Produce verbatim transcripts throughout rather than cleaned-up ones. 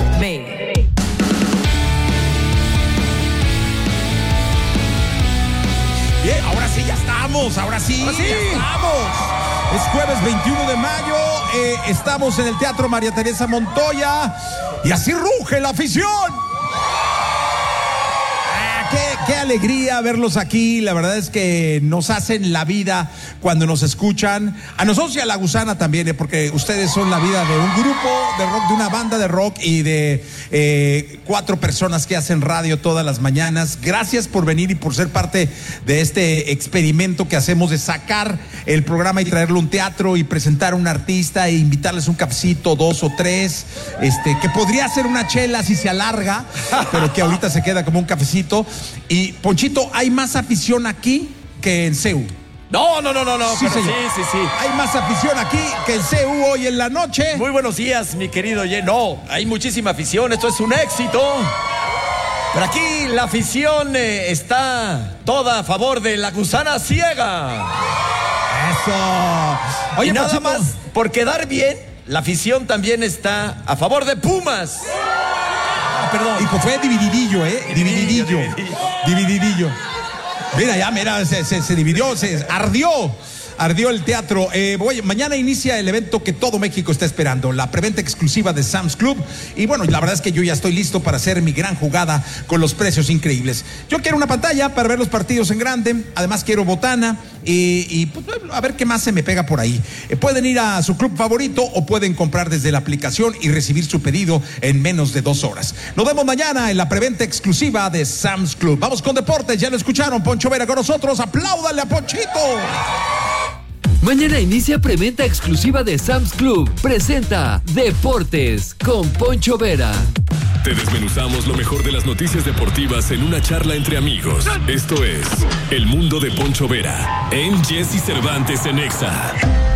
B. Bien, ahora sí ya estamos, ahora sí, ahora sí. ya estamos. Es jueves veintiuno de mayo, eh, estamos en el Teatro María Teresa Montoya y así ruge la afición. Qué, qué alegría verlos aquí. La verdad es que nos hacen la vida cuando nos escuchan. A nosotros y a la Gusana también, ¿eh? Porque ustedes son la vida de un grupo de rock, de una banda de rock y de eh, cuatro personas que hacen radio todas las mañanas. Gracias por venir y por ser parte de este experimento que hacemos de sacar el programa y traerlo a un teatro y presentar a un artista e invitarles un cafecito, dos o tres, este, que podría ser una chela si se alarga, pero que ahorita se queda como un cafecito. Y Ponchito, ¿hay más afición aquí que en C E U? No, no, no, no, no. Sí, pero señor. sí, sí, sí. Hay más afición aquí que en C E U hoy en la noche. Muy buenos días, mi querido Ye. No, hay muchísima afición, esto es un éxito. Pero aquí la afición eh, está toda a favor de la Gusana Ciega. Eso. Oye, y nada Ponchito, más, por quedar bien, la afición también está a favor de Pumas. Perdón. Hijo, fue divididillo, ¿eh? Divididillo. Divididillo. Divididillo. Mira, ya, mira, se, se, se dividió, se ardió. Ardió el teatro. Eh, voy, mañana inicia el evento que todo México está esperando, la preventa exclusiva de Sam's Club. Y bueno, la verdad es que yo ya estoy listo para hacer mi gran jugada con los precios increíbles. Yo quiero una pantalla para ver los partidos en grande. Además quiero botana y, y pues, a ver qué más se me pega por ahí. Eh, pueden ir a su club favorito o pueden comprar desde la aplicación y recibir su pedido en menos de dos horas. Nos vemos mañana en la preventa exclusiva de Sam's Club. Vamos con deportes, ya lo escucharon. Poncho Vera con nosotros. Apláudale a Ponchito. Mañana inicia preventa exclusiva de Sam's Club. Presenta Deportes con Poncho Vera. Te desmenuzamos lo mejor de las noticias deportivas en una charla entre amigos. Esto es El Mundo de Poncho Vera en Jesse Cervantes en Exa.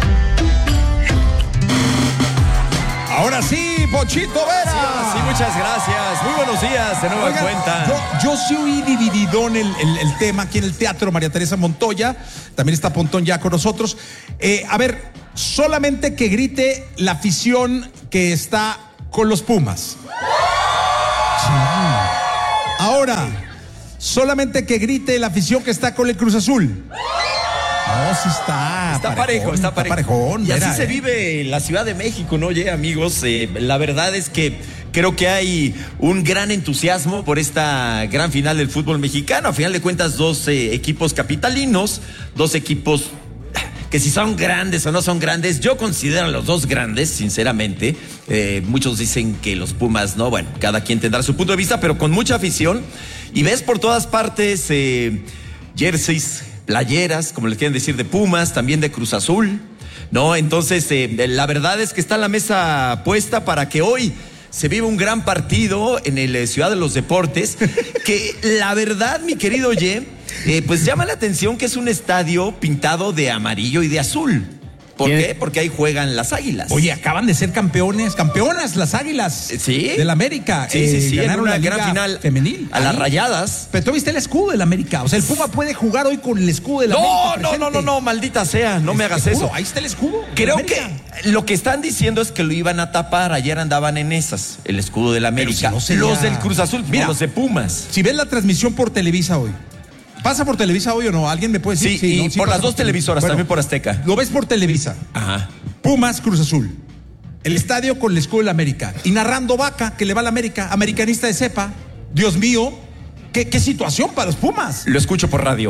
Ahora sí, Ponchito Vera. Sí, sí, muchas gracias. Muy buenos días, de nueva Oigan, cuenta. Yo, yo sí oí divididón el, el, el tema aquí en el Teatro María Teresa Montoya. También está Pontón ya con nosotros. Eh, a ver, solamente que grite la afición que está con los Pumas. Sí. Ahora, solamente que grite la afición que está con el Cruz Azul. No, sí está. Está parejón, parejo, está parejo. Está parejón, y así mira, se eh. vive en la Ciudad de México, ¿no? Oye, amigos, eh, la verdad es que creo que hay un gran entusiasmo por esta gran final del fútbol mexicano. A final de cuentas, dos eh, equipos capitalinos, dos equipos que si son grandes o no son grandes, yo considero a los dos grandes, sinceramente. Eh, muchos dicen que los Pumas, no, bueno, cada quien tendrá su punto de vista, pero con mucha afición. Y ves por todas partes eh, jerseys, playeras, como les quieren decir, de Pumas, también de Cruz Azul, ¿no? Entonces, eh, la verdad es que está la mesa puesta para que hoy se viva un gran partido en el eh, Ciudad de los Deportes, que la verdad, mi querido Ye, eh, pues llama la atención que es un estadio pintado de amarillo y de azul. ¿Por ¿Quién? qué? Porque ahí juegan las Águilas. Oye, acaban de ser campeones, campeonas las Águilas. Sí. Del América. Sí, sí, sí, en ganaron una la gran Liga final femenil. a las Ahí. Rayadas. Pero tú viste el escudo del América. O sea, el Puma puede jugar hoy con el escudo del No, América. no, no, no, no, maldita sea, no me hagas Escudo, eso. Ahí está el escudo. Creo del que América. lo que están diciendo es que lo iban a tapar. Ayer andaban en esas, el escudo del América. si no sería- Los del Cruz Azul, Mira. no los de Pumas. Si ves la transmisión por Televisa hoy, ¿pasa por Televisa hoy o no? ¿Alguien me puede decir? Sí, y ¿no? Sí por pasa las dos Televisa. televisoras, Bueno, también por Azteca. Lo ves por Televisa. Ajá. Pumas, Cruz Azul. El estadio con el escudo del América. Y narrando Vaca, que le va a la América. Americanista de cepa. Dios mío, ¿qué, qué situación para los Pumas? Lo escucho por radio.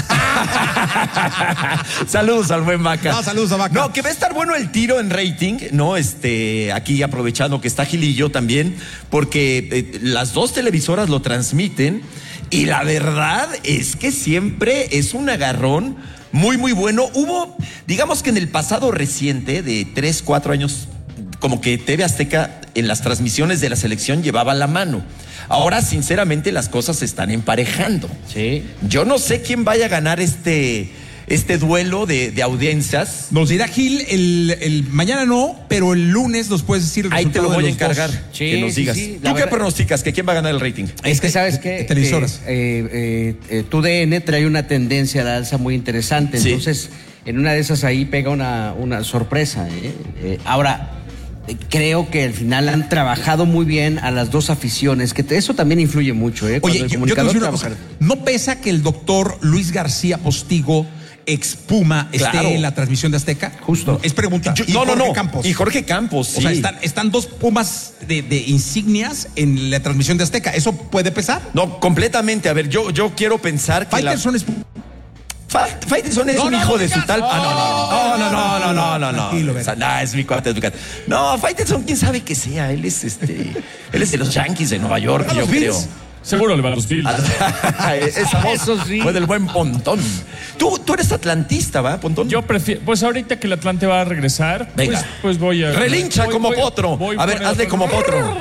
Saludos al buen Vaca. No, saludos a Vaca. No, que va a estar bueno el tiro en rating, ¿no? Este, aquí aprovechando que está Gilillo también, porque eh, las dos televisoras lo transmiten y la verdad es que siempre es un agarrón muy, muy bueno. Hubo, digamos que en el pasado reciente, de tres, cuatro años, como que T V Azteca en las transmisiones de la selección llevaba la mano. Ahora, sinceramente, las cosas se están emparejando. Sí. Yo no sé quién vaya a ganar este, este duelo de, de audiencias. Nos dirá Gil, el, el mañana no, pero el lunes nos puedes decir el Ahí te resultado lo voy de a los encargar, dos. Sí, que nos sí, digas. sí, ¿Tú la qué verdad- pronosticas? ¿Que quién va a ganar el rating? Es que sabes que Eh, televisoras. eh, eh, eh, tu D N trae una tendencia a la alza muy interesante, Sí. entonces en una de esas ahí pega una, una sorpresa. ¿eh? Eh, ahora, creo que al final han trabajado muy bien a las dos aficiones, que eso también influye mucho, ¿eh? Oye, yo, yo te voy a decir una cosa. ¿No pesa que el doctor Luis García Postigo, ex Puma, claro, esté en la transmisión de Azteca? Justo. Es pregunta. Yo, y no, Jorge no, no. Campos. Y Jorge Campos, sí. O sea, están, están dos Pumas de, de insignias en la transmisión de Azteca. ¿Eso puede pesar? No, completamente. A ver, yo, yo quiero pensar que Faitelson la... es... Faitelson es no, un no, hijo no, de su tal. Ah, no, no, no, no, no, no, no, no. Tranquilo, o sea, no, es mi cuate, es mi cuate. No, Faitelson, quién sabe que sea. Él es este. Él es de los Yankees de Nueva York, yo creo. Seguro le va a los Bills. Esa voz Eso sí. fue del buen Pontón. Tú, tú eres atlantista, ¿va, Pontón? Yo prefiero. Pues ahorita que el Atlante va a regresar, Venga. Pues, pues voy a. Relincha voy, como voy, potro. Voy, a ver, voy, hazle voy, como potro.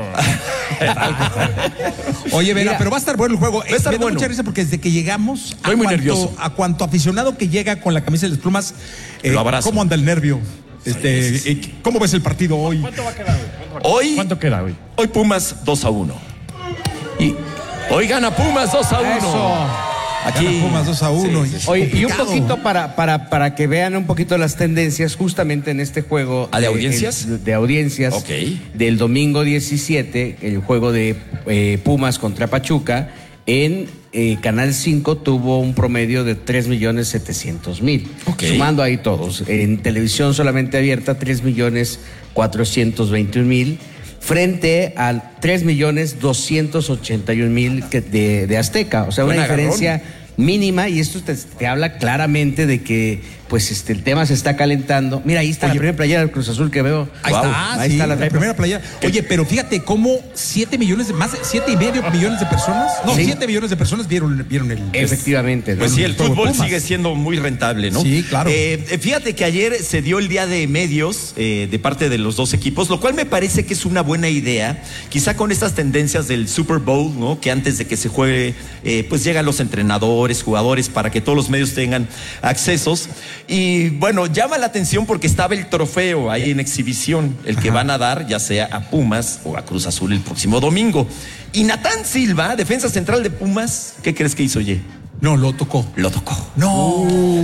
Oye, Vera, Mira, pero va a estar bueno el juego. Va a estar Me da bueno. mucha risa porque desde que llegamos, Estoy a muy cuanto, nervioso. a cuanto aficionado que llega con la camisa de las plumas, eh, Lo abrazo. ¿cómo anda el nervio? Este, sí, sí, sí. ¿Cómo ves el partido hoy? ¿Cuánto va a quedar? ¿Cuánto, Hoy, ¿Cuánto queda hoy? Hoy Pumas dos a uno. Y hoy gana Pumas dos a uno. Eso. Aquí Gana Pumas dos a uno. Sí, sí, sí. Oye, y un Complicado. poquito para, para, para que vean un poquito las tendencias justamente en este juego. ¿Ah, de audiencias? el- de audiencias. Ok. Del domingo diecisiete, el juego de eh, Pumas contra Pachuca, en eh, Canal cinco tuvo un promedio de tres millones setecientos mil. Ok. Sumando ahí todos. En televisión solamente abierta, tres millones cuatrocientos veintiún mil. Frente a tres millones doscientos ochenta y un mil de, de Azteca. O sea, Buen una agarrón. diferencia mínima, y esto te, te habla claramente de que pues este el tema se está calentando. Mira, ahí está Oye, la primera playera del Cruz Azul que veo. Ahí Wow, está, ahí sí, está la, la, primera playa. Oye, pero fíjate cómo siete millones, de, más de siete y medio millones de personas, no, Sí. siete millones de personas vieron, vieron el... Efectivamente. ¿no? Pues sí, el Juego de fútbol Pumas. sigue siendo muy rentable, ¿no? Sí, claro. Eh, fíjate que ayer se dio el día de medios eh, de parte de los dos equipos, lo cual me parece que es una buena idea. Quizá con estas tendencias del Super Bowl, ¿no? Que antes de que se juegue, eh, pues llegan los entrenadores, jugadores, para que todos los medios tengan accesos. Y bueno, llama la atención porque estaba el trofeo ahí en exhibición, el que Ajá. van a dar ya sea a Pumas o a Cruz Azul el próximo domingo. Y Natán Silva, defensa central de Pumas, ¿qué crees que hizo, Ye? No, lo tocó. Lo tocó. No.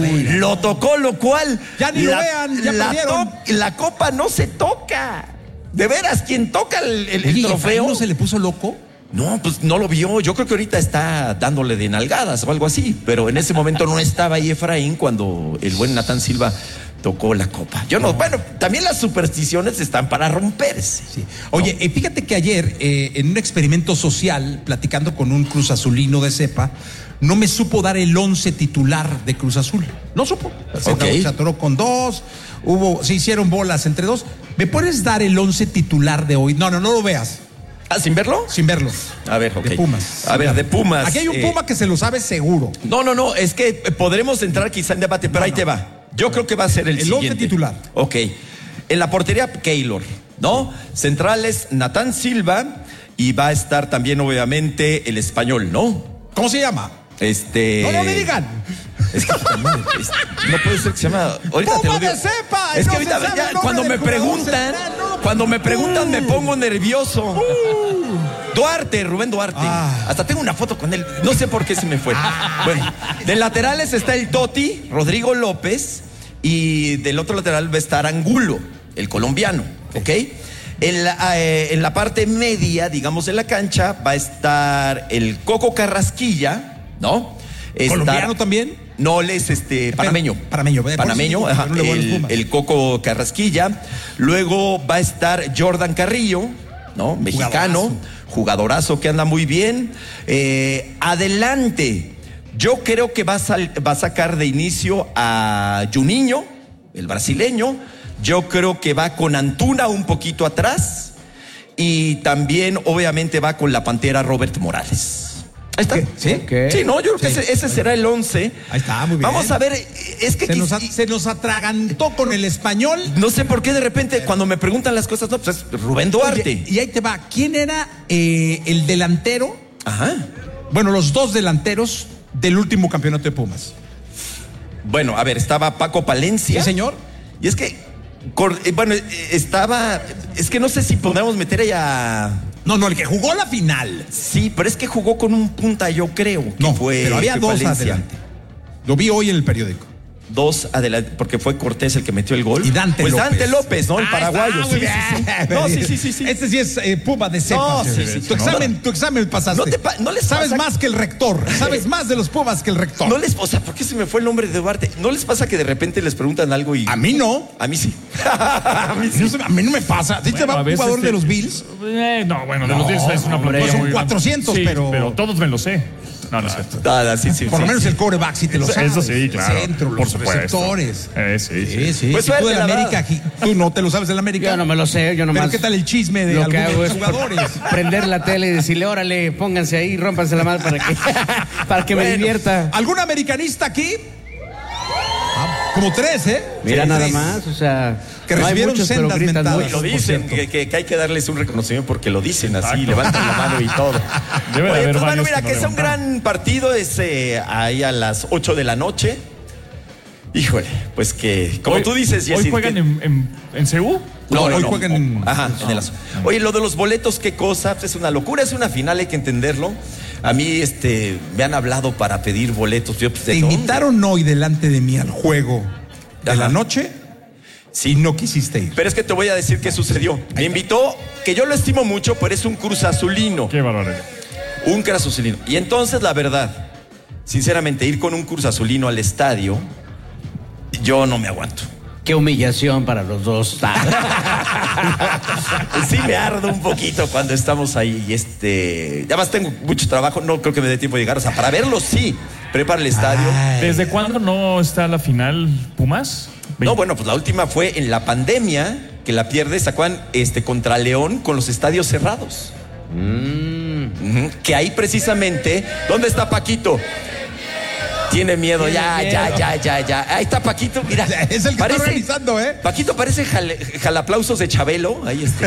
Lo tocó, lo cual. Ya ni lo vean, ya la, perdieron. to- la copa no se toca. De veras, quien toca el, el- el Oye, ¿y trofeo. Efraín no se le puso loco? No, pues no lo vio. Yo creo que ahorita está dándole de nalgadas o algo así. Pero en ese momento no estaba ahí Efraín cuando el buen Natán Silva tocó la copa. Yo no. Bueno, también las supersticiones están para romperse. Sí. Oye, eh, fíjate que ayer, eh, en un experimento social, platicando con un Cruz Azulino de cepa, no me supo dar el once titular de Cruz Azul. No supo. Se, Ok. se atoró con dos, hubo, se hicieron bolas entre dos. ¿Me puedes dar el once titular de hoy? No, no, no lo veas, ¿Ah, sin verlo? sin verlo. A ver, ok. De Pumas. A ver, de Pumas. Aquí hay un eh, Puma que se lo sabe seguro. No, no, no, es que eh, podremos entrar quizá en debate, pero No, ahí no. te va. Yo creo que va a ser el, El once siguiente. titular. Ok. En la portería, Keylor, ¿no? Centrales, Natán Silva, y va a estar también, obviamente, el español, ¿no? ¿Cómo se llama? Este. No, no me digan. Es que también, es- no puede ser que se llama. Ahorita te lo Puma digo. de cepa, Es no que ahorita se sabe ya, el nombre cuando del me jugador preguntan, central, no. cuando me preguntan me Uh. pongo nervioso. Duarte, Rubén Duarte. Ah. Hasta tengo una foto con él. No sé por qué se me fue. Bueno, de laterales está el Toti, Rodrigo López, y del otro lateral va a estar Angulo, el colombiano, ¿ok? En la, eh, en la parte media, digamos, de la cancha, va a estar el Coco Carrasquilla, ¿no? Está- ¿Colombiano también? No, él es este panameño. Panameño, eh, por Panameño, eso digo, ajá, no le voy a los el, Pumas. el Coco Carrasquilla. Luego va a estar Jordan Carrillo, ¿no? Mexicano, Jugadorazo. jugadorazo que anda muy bien. Eh, adelante, yo creo que va a, sal- va a sacar de inicio a Juninho, el brasileño. Yo creo que va con Antuna un poquito atrás. Y también, obviamente, va con la Pantera Robert Morales. Ahí está. ¿Qué? ¿Sí? Ok. Sí, no, yo creo Sí. que ese, ese será el once. Ahí está, muy bien. Vamos a ver, es que Se nos, a- quis- se nos atragantó con el español. no sé por qué de repente cuando me preguntan las cosas, no, pues es Rubén Duarte. Oye, y ahí te va. ¿Quién era eh, el delantero? Ajá. Bueno, los dos delanteros del último campeonato de Pumas. Bueno, a ver, estaba Paco Palencia. Sí, señor. Y es que, cor- eh, bueno, eh, estaba, es que no sé si podemos meter allá. No, no, el que jugó la final. Sí, pero es que jugó con un punta, yo creo. Que No, fue, pero había fue dos Palencia. adelante. Lo vi hoy en el periódico. dos adelante, porque fue Cortés el que metió el gol. Y Dante pues López. Dante López, ¿no? El Ah, paraguayo. está, muy Sí, sí, sí. bien. No, sí, sí, sí, sí. Este sí es eh, Puma de cepa. No, sí, sí, tu sí, examen, no. tu examen pasaste. No te pa- no les Sabes pasa- más que el rector. Sabes más de los Pumas que el rector. No les, o sea, ¿por qué se me fue el nombre de Duarte? ¿No les pasa que de repente les preguntan algo y. A mí no. A mí sí. a mí sí. No sé, a mí no me pasa. ¿Sí te Bueno, va a un veces jugador te- de los Bills? Eh, no, bueno, de No, los Bills es una hombre, plantilla son muy grande. cuatrocientos, Sí, pero- pero todos me lo sé. No, no es cierto. Nada, sí, sí. Por lo sí, menos sí. el quarterback sí te lo Eso- sabes. eso sí, claro, El centro, por los supuesto. receptores. Eh, sí, sí. Sí, sí. Pues Si tú suerte, de la la América, verdad. tú no te lo sabes de la América. Yo no me lo sé, yo nomás. Pero ¿qué tal el chisme de Lo que hago algunos es jugadores? prender la tele y decirle, órale, pónganse ahí, rómpanse la madre para que, para que me Bueno, divierta. ¿Algún americanista aquí? Ah, como tres, ¿eh? Mira Sí, nada tres. más, o sea, Que no hay recibieron muchos, pero sendas gritan mentadas. mucho. Lo por dicen, cierto. que, que- que hay que darles un reconocimiento porque lo dicen así, Exacto. levantan la mano y todo. Debe de Oye, haber pues, bueno, varios mira, que no que sea un levantaron. gran partido, es eh, ahí a las ocho de la noche. Híjole, pues que, como Hoy- tú dices, ¿Hoy Jessy, juegan que- en, en, en C U? No, hoy juegan en- Ajá, en el Azul. Oye, lo de los boletos, qué cosa, pues es una locura, es una final, hay que entenderlo. A mí, este, me han hablado para pedir boletos. Yo, pues, ¿de Te dónde? invitaron hoy delante de mí al juego de Ajá. la noche y no quisiste ir. Pero es que te voy a decir qué sucedió. Me invitó, que yo lo estimo mucho, pero es un Cruz Azulino. Qué barbaridad. Un Cruz Azulino. Y entonces, la verdad, sinceramente, ir con un Cruz Azulino al estadio, yo no me aguanto. Qué humillación para los dos. Sí me ardo un poquito cuando estamos ahí. Y este, ya más tengo mucho trabajo, no creo que me dé tiempo de llegar. O sea, para verlo sí, prepara el estadio. ¿Desde cuándo no está la final Pumas? No, bueno, pues la última fue en la pandemia, que la pierde, ¿se acuerdan? Este, contra León con los estadios cerrados. Ujú, que ahí precisamente, ¿dónde está Paquito? Tiene miedo, ya, ya, ya, ya, ya. Ahí está Paquito, mira. Es el que está organizando, ¿eh? Paquito parece jale- jalaplausos de Chabelo. Ahí está.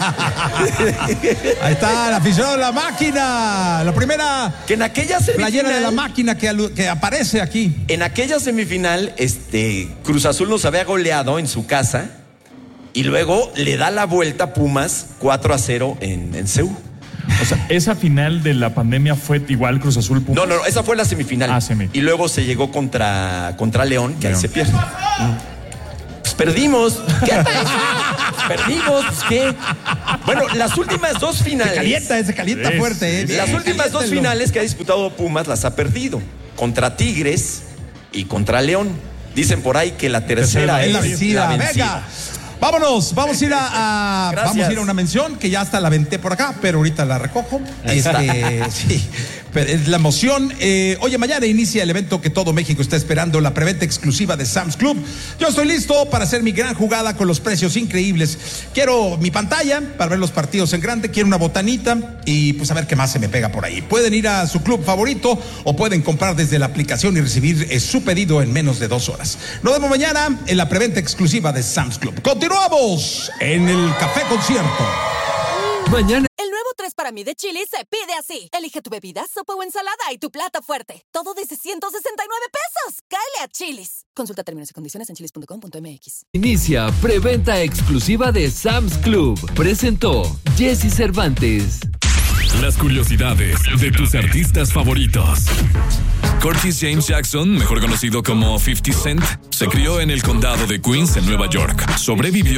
Ahí está el aficionado de la máquina. La primera Que en aquella semifinal, playera de la máquina que, alu- que aparece aquí. en aquella semifinal, este, Cruz Azul nos había goleado en su casa y luego le da la vuelta a Pumas cuatro a cero en, en C U. O sea, esa final de la pandemia fue igual Cruz Azul Pumas. No, no, no, esa fue la semifinal. Ah, semi. Y luego se llegó contra, contra León, que León. ahí se pierde. Mm. Pues perdimos. ¿Qué pasa? Perdimos, pues, ¿qué? Bueno, las últimas dos finales. Se calienta, se calienta Sí, fuerte, ¿eh? sí, Las Bien, últimas dos caliéntenlo. finales que ha disputado Pumas las ha perdido. Contra Tigres y contra León. Dicen por ahí que la tercera Es es la vencida. la vencida. Venga. Vámonos, vamos a ir a, a- Gracias. vamos a ir a una mención que ya hasta la aventé por acá, pero ahorita la recojo. Ahí está. Este, sí, pero es la emoción. Eh, oye, mañana inicia el evento que todo México está esperando, la preventa exclusiva de Sam's Club. Yo estoy listo para hacer mi gran jugada con los precios increíbles. Quiero mi pantalla para ver los partidos en grande, quiero una botanita y pues a ver qué más se me pega por ahí. Pueden ir a su club favorito o pueden comprar desde la aplicación y recibir eh, su pedido en menos de dos horas. Nos vemos mañana en la preventa exclusiva de Sam's Club. Continuamos en el Café Concierto. Mañana El nuevo tres para mí de Chili's se pide así. Elige tu bebida, sopa o ensalada y tu plato fuerte. Todo desde ciento sesenta y nueve pesos. Cáele a Chili's. Consulta términos y condiciones en chilis punto com punto m x. inicia preventa exclusiva de Sam's Club. Presentó Jessy Cervantes. Las curiosidades de tus artistas favoritos. Curtis James Jackson, mejor conocido como fifty Cent, se crió en el condado de Queens, en Nueva York. Sobrevivió